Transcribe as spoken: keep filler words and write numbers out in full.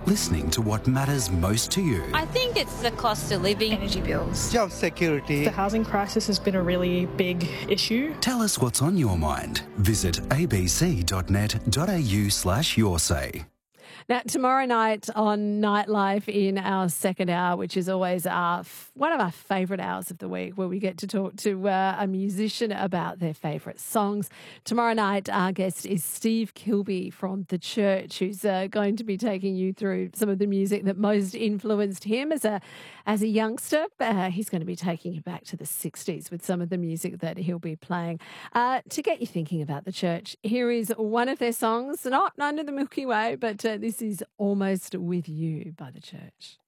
listening to what matters most to you. I think it's the cost of living. Energy bills. Job security. The housing crisis has been a really big issue. Tell us what's on your mind. Visit abc.net.au slash your say. Now, tomorrow night on Nightlife in our second hour, which is always our one of our favourite hours of the week, where we get to talk to uh, a musician about their favourite songs. Tomorrow night, our guest is Steve Kilbey from The Church, who's uh, going to be taking you through some of the music that most influenced him as a as a youngster. Uh, he's going to be taking you back to the sixties with some of the music that he'll be playing. Uh, to get you thinking about The Church, here is one of their songs, not Under the Milky Way, but uh, this is Almost With You by The Church.